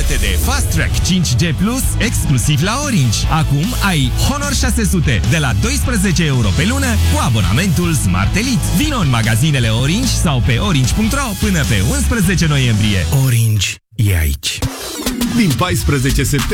Bucură-te de Fast Track 5G Plus exclusiv la Orange. Acum ai Honor 600 de la 12 euro pe lună cu abonamentul Smart Elite. Vino în magazinele Orange sau pe orange.ro până pe 11 noiembrie. Orange e aici. Din 14 septembrie